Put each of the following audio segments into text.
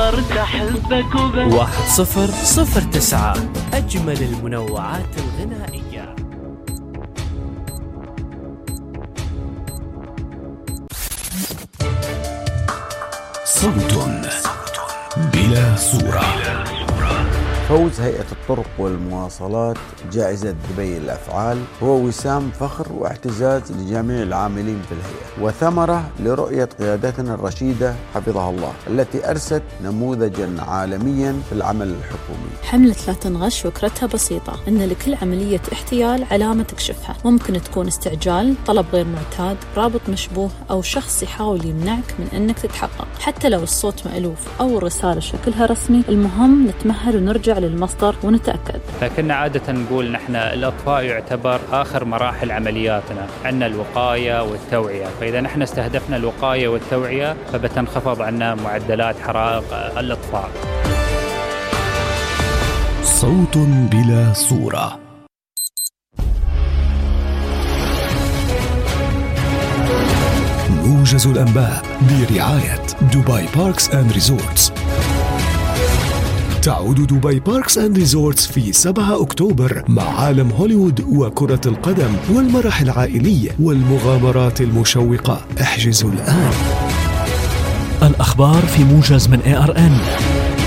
صرت أحبك وبس. 1009 أجمل المنوعات الغنائية. صوت بلا صورة. فوز هيئة الطرق والمواصلات جائزة دبي الأفعال هو وسام فخر واعتزاز لجميع العاملين في الهيئة، وثمرة لرؤية قيادتنا الرشيدة حفظها الله التي أرست نموذجا عالميا في العمل الحكومي. حملة لا تنغش فكرتها بسيطة، إن لكل عملية احتيال علامة تكشفها. ممكن تكون استعجال، طلب غير معتاد، رابط مشبوه، أو شخص يحاول يمنعك من أنك تتحقق. حتى لو الصوت مألوف أو الرسالة شكلها رسمي، المهم نتمهل ونرجع للمصدر ونتأكد. لكن عادة نقول نحن الإطفاء يعتبر آخر مراحل عملياتنا، عندنا الوقاية والتوعية، فإذا نحن استهدفنا الوقاية والتوعية فبتنخفض عنا معدلات حرائق الإطفاء. صوت بلا صورة. موجز الأنباء برعاية دبي باركس أند ريزورتس. تعود دبي باركس أند ريزورتس في 7 أكتوبر مع عالم هوليوود وكرة القدم والمرح العائلي والمغامرات المشوقة. احجزوا الآن. الأخبار في موجز من ARN.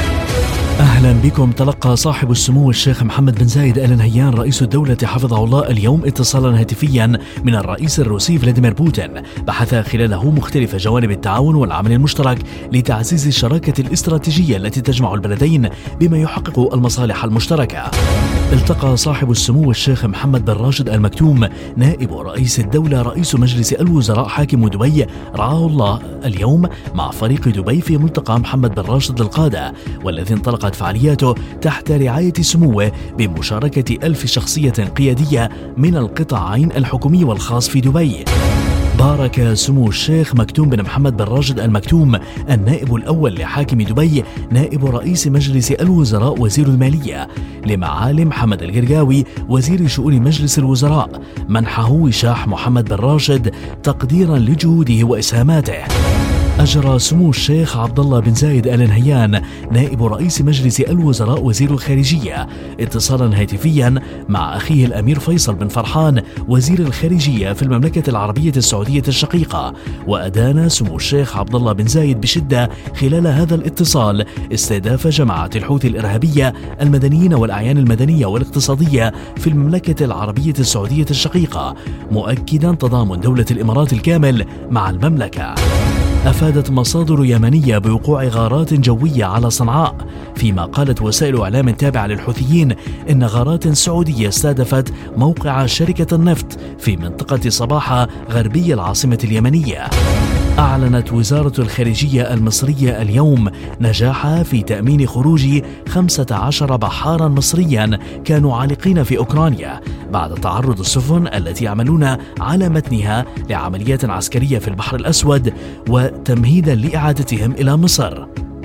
أهلا بكم. تلقى صاحب السمو الشيخ محمد بن زايد آل نهيان رئيس الدولة حفظه الله اليوم اتصالا هاتفيا من الرئيس الروسي فلاديمير بوتين، بحث خلاله مختلف جوانب التعاون والعمل المشترك لتعزيز الشراكة الاستراتيجية التي تجمع البلدين بما يحقق المصالح المشتركة. التقى صاحب السمو الشيخ محمد بن راشد آل مكتوم نائب رئيس الدولة رئيس مجلس الوزراء حاكم دبي رعاه الله اليوم مع فريق دبي في ملتقى محمد بن راشد للقادة، والذي انطلقت فعالياته تحت رعاية سموه بمشاركة 1000 شخصية قيادية من القطاعين الحكومي والخاص في دبي. بارك سمو الشيخ مكتوم بن محمد بن راشد آل مكتوم النائب الأول لحاكم دبي نائب رئيس مجلس الوزراء وزير المالية لمعالي محمد القرقاوي وزير شؤون مجلس الوزراء منحه وشاح محمد بن راشد تقديرا لجهوده وإسهاماته. أجرى سمو الشيخ عبد الله بن زايد آل نهيان نائب رئيس مجلس الوزراء وزير الخارجية اتصالا هاتفيا مع أخيه الأمير فيصل بن فرحان وزير الخارجية في المملكة العربية السعودية الشقيقة، وأدان سمو الشيخ عبد الله بن زايد بشدة خلال هذا الاتصال استهداف جماعة الحوثي الإرهابية المدنيين والأعيان المدنية والاقتصادية في المملكة العربية السعودية الشقيقة، مؤكدا تضامن دولة الإمارات الكامل مع المملكة. أفادت مصادر يمنية بوقوع غارات جوية على صنعاء، فيما قالت وسائل إعلام تابعة للحوثيين إن غارات سعودية استهدفت موقع شركة النفط في منطقة صباحة غربي العاصمة اليمنية. أعلنت وزارة الخارجية المصرية اليوم نجاحها في تأمين خروج 15 بحارا مصريا كانوا عالقين في أوكرانيا بعد تعرض السفن التي يعملون على متنها لعمليات عسكرية في البحر الأسود وتمهيدا لإعادتهم إلى مصر.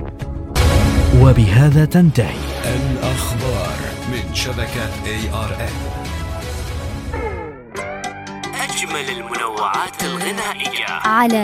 وبهذا تنتهي الأخبار من شبكة ARN. أجمل المنوعات الغنائية على